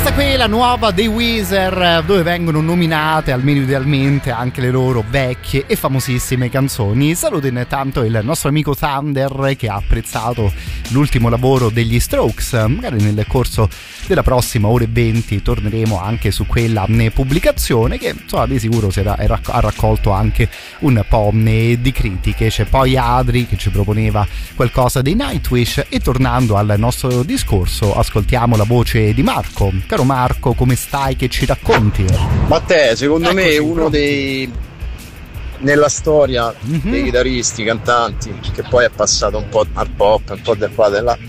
Questa qui è la nuova dei Weezer, dove vengono nominate, almeno idealmente, anche le loro vecchie e famosissime canzoni. Saluto intanto il nostro amico Thunder, che ha apprezzato l'ultimo lavoro degli Strokes. Magari nel corso della prossima ore 20 torneremo anche su quella pubblicazione, che insomma di sicuro ha raccolto anche un po' di critiche. C'è poi Adri che ci proponeva qualcosa dei Nightwish, e tornando al nostro discorso ascoltiamo la voce di Marco. Caro Marco, come stai? Che ci racconti? Matteo, secondo me è uno dei, nella storia dei chitarristi, cantanti, che poi è passato un po' al pop, un po' del qua e del là,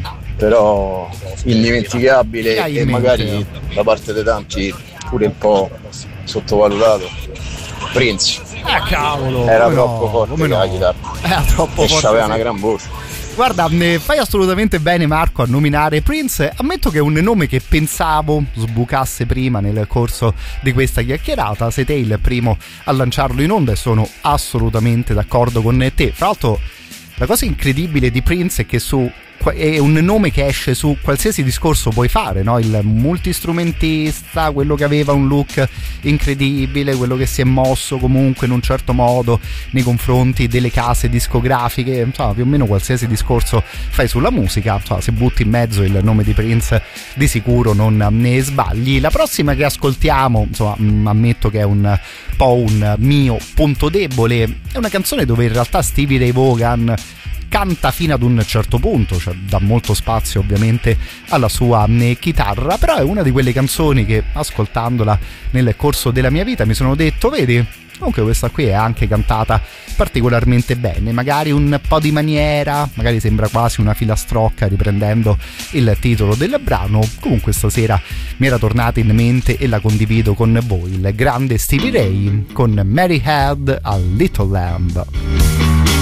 però indimenticabile e magari da parte di tanti pure un po' sottovalutato. Prince. Cavolo! Era troppo forte la chitarra. Era troppo forte. Aveva una gran voce. Guarda, fai assolutamente bene, Marco, a nominare Prince. Ammetto che è un nome che pensavo sbucasse prima nel corso di questa chiacchierata. Sei te il primo a lanciarlo in onda e sono assolutamente d'accordo con te. Fra l'altro, la cosa incredibile di Prince è che è un nome che esce su qualsiasi discorso puoi fare, no? Il multistrumentista, quello che aveva un look incredibile, quello che si è mosso comunque in un certo modo nei confronti delle case discografiche, insomma, più o meno qualsiasi discorso fai sulla musica, insomma, se butti in mezzo il nome di Prince di sicuro non ne sbagli. La prossima che ascoltiamo, insomma, ammetto che è un po' un mio punto debole, è una canzone dove in realtà Stevie Ray Vaughan canta fino ad un certo punto, cioè dà molto spazio ovviamente alla sua chitarra, però è una di quelle canzoni che ascoltandola nel corso della mia vita mi sono detto, vedi, comunque questa qui è anche cantata particolarmente bene, magari un po' di maniera, magari sembra quasi una filastrocca riprendendo il titolo del brano. Comunque stasera mi era tornata in mente e la condivido con voi, il grande Stevie Ray con Mary Had a Little Lamb.